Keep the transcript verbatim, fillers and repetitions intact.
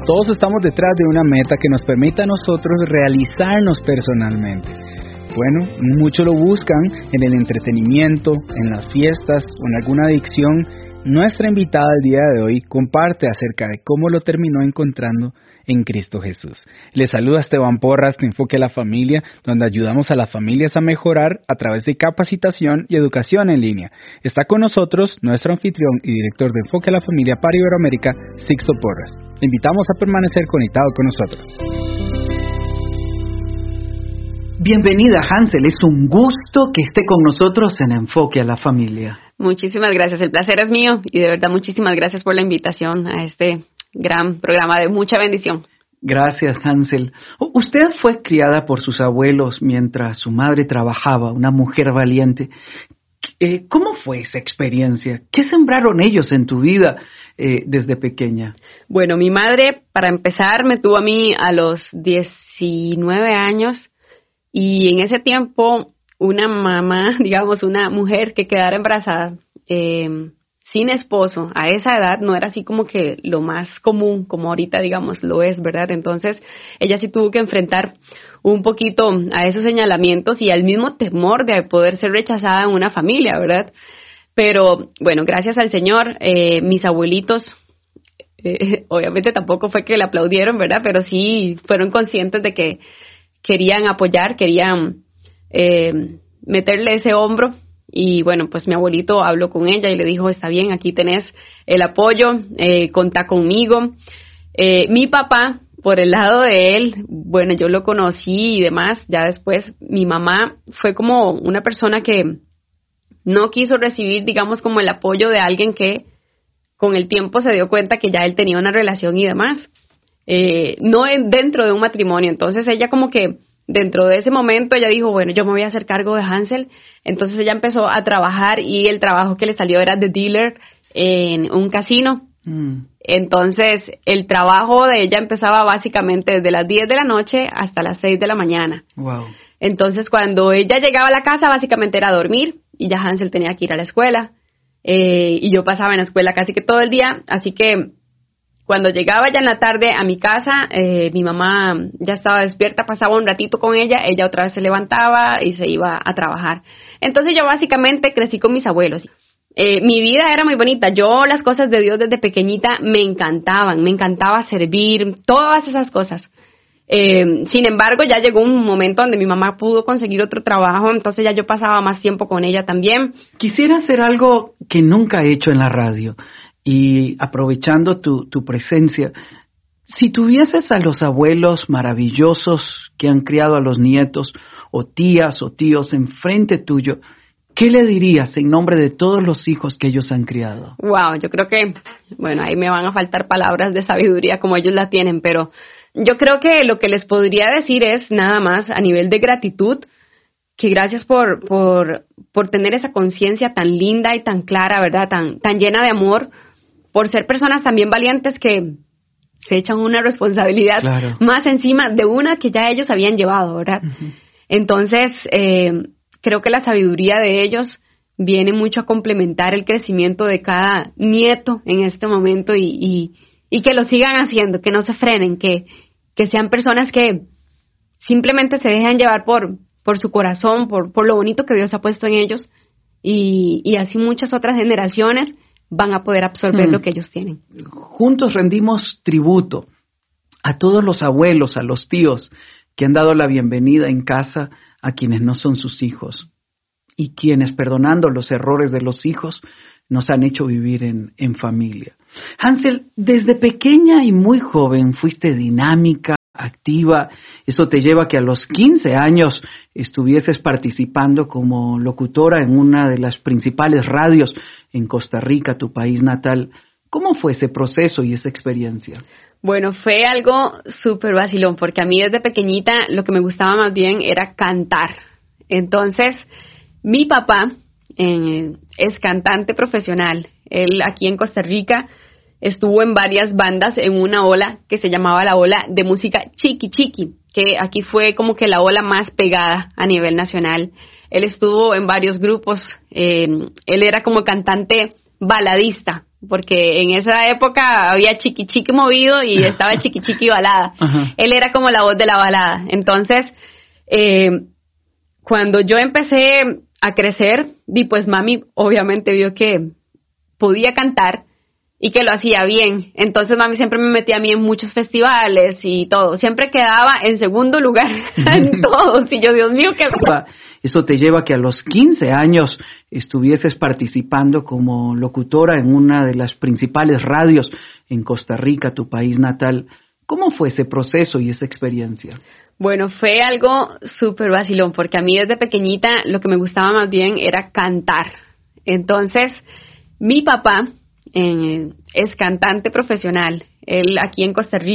todos estamos detrás de una meta que nos permita a nosotros realizarnos personalmente. Bueno, muchos lo buscan en el entretenimiento, en las fiestas o en alguna adicción. Nuestra invitada el día de hoy comparte acerca de cómo lo terminó encontrando en Cristo Jesús. Les saluda Esteban Porras de Enfoque a la Familia, donde ayudamos a las familias a mejorar a través de capacitación y educación en línea. Está con nosotros nuestro anfitrión y director de Enfoque a la Familia para Iberoamérica, Sixto Porras. Le invitamos a permanecer conectado con nosotros. Bienvenida, Hansel. Es un gusto que esté con nosotros en Enfoque a la Familia. Muchísimas gracias. El placer es mío y de verdad muchísimas gracias por la invitación a este gran programa de mucha bendición. Gracias, Hansel. Usted fue criada por sus abuelos mientras su madre trabajaba, una mujer valiente. Eh, ¿Cómo fue esa experiencia? ¿Qué sembraron ellos en tu vida eh, desde pequeña? Bueno, mi madre, para empezar, me tuvo a mí a los diecinueve años y en ese tiempo una mamá, digamos, una mujer que quedara embarazada, eh, sin esposo, a esa edad no era así como que lo más común, como ahorita, digamos, lo es, ¿verdad? Entonces, ella sí tuvo que enfrentar un poquito a esos señalamientos y al mismo temor de poder ser rechazada en una familia, ¿verdad? Pero, bueno, gracias al Señor, eh, mis abuelitos, eh, obviamente tampoco fue que le aplaudieron, ¿verdad? Pero sí fueron conscientes de que querían apoyar, querían eh, meterle ese hombro. Y bueno, pues mi abuelito habló con ella y le dijo, está bien, aquí tenés el apoyo, eh, contá conmigo. Eh, mi papá, por el lado de él, bueno, yo lo conocí y demás, ya después mi mamá fue como una persona que no quiso recibir, digamos, como el apoyo de alguien que con el tiempo se dio cuenta que ya él tenía una relación y demás, eh, no en, dentro de un matrimonio. Entonces ella como que dentro de ese momento ella dijo, bueno, yo me voy a hacer cargo de Hansel. Entonces ella empezó a trabajar y el trabajo que le salió era de dealer en un casino. Mm. Entonces el trabajo de ella empezaba básicamente desde las diez de la noche hasta las seis de la mañana. Wow. Entonces cuando ella llegaba a la casa básicamente era dormir y ya Hansel tenía que ir a la escuela. Eh, y yo pasaba en la escuela casi que todo el día, así que cuando llegaba ya en la tarde a mi casa, eh, mi mamá ya estaba despierta, pasaba un ratito con ella, ella otra vez se levantaba y se iba a trabajar. Entonces yo básicamente crecí con mis abuelos. Eh, mi vida era muy bonita. Yo las cosas de Dios desde pequeñita me encantaban, me encantaba servir, todas esas cosas. Eh, sin embargo, ya llegó un momento donde mi mamá pudo conseguir otro trabajo, entonces ya yo pasaba más tiempo con ella también. Quisiera hacer algo que nunca he hecho en la radio. Y aprovechando tu, tu presencia, si tuvieses a los abuelos maravillosos que han criado a los nietos, o tías o tíos enfrente tuyo, ¿qué le dirías en nombre de todos los hijos que ellos han criado? Wow, yo creo que, bueno, ahí me van a faltar palabras de sabiduría como ellos la tienen, pero yo creo que lo que les podría decir es nada más a nivel de gratitud, que gracias por, por, por tener esa conciencia tan linda y tan clara, ¿verdad? Tan, tan llena de amor, por ser personas también valientes que se echan una responsabilidad claro. más encima de una que ya ellos habían llevado, ¿verdad? Uh-huh. Entonces, eh, creo que la sabiduría de ellos viene mucho a complementar el crecimiento de cada nieto en este momento y, y, y que lo sigan haciendo, que no se frenen, que, que sean personas que simplemente se dejan llevar por, por su corazón, por, por lo bonito que Dios ha puesto en ellos y, y así muchas otras generaciones van a poder absorber hmm. lo que ellos tienen. Juntos rendimos tributo a todos los abuelos, a los tíos que han dado la bienvenida en casa a quienes no son sus hijos y quienes, perdonando los errores de los hijos, nos han hecho vivir en, en familia. Hansel, desde pequeña y muy joven fuiste dinámica, activa. Eso te lleva a que a los quince años estuvieses participando como locutora en una de las principales radios en Costa Rica, tu país natal. ¿Cómo fue ese proceso y esa experiencia? Bueno, fue algo súper vacilón, porque a mí desde pequeñita lo que me gustaba más bien era cantar. Entonces, mi papá eh, es cantante profesional. Él aquí en Costa Rica estuvo en varias bandas en una ola que se llamaba la ola de música Chiqui Chiqui, que aquí fue como que la ola más pegada a nivel nacional. Él estuvo en varios grupos, eh, él era como cantante baladista, porque en esa época había Chiqui Chiqui movido y estaba Chiqui Chiqui balada. Ajá. Él era como la voz de la balada. Entonces, eh, cuando yo empecé a crecer, y pues mami obviamente vio que podía cantar y que lo hacía bien. Entonces mami siempre me metía a mí en muchos festivales y todo. Siempre quedaba en segundo lugar en todos. Y yo, Dios mío, qué... Esto te lleva a que a los quince años estuvieses participando como locutora en una de las principales radios en Costa Rica, tu país natal. ¿Cómo fue ese proceso y esa experiencia? Bueno, fue algo súper vacilón, porque a mí desde pequeñita lo que me gustaba más bien era cantar. Entonces, mi papá eh, es cantante profesional. Él aquí en Costa Rica